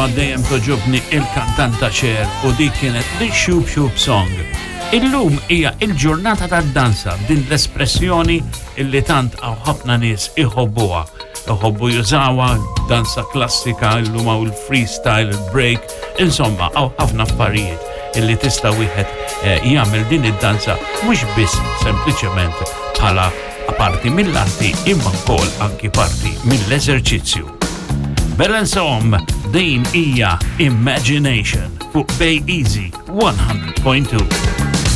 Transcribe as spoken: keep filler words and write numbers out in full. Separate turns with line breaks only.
imma dejjem toġobni il-kantanta Cher u dik kienet The Shoop Shoop Song. Illum hija il-ġurnata tad-danza din l-espressjoni illi tant għaw ħafna nies iħobbuha. Iħobbu jużawha danza klassika, illum hawn il-freestyle, il-break, insomma għaw ħafna affarijiet illi tista' wieħed jagħmel din id-danza mhux biss sempliċement bħala parti mill-arti imma wkoll anki parti mill-eżerċizzju. Bella insomma, din hija Imagination fuq Bay Easy one hundred point two.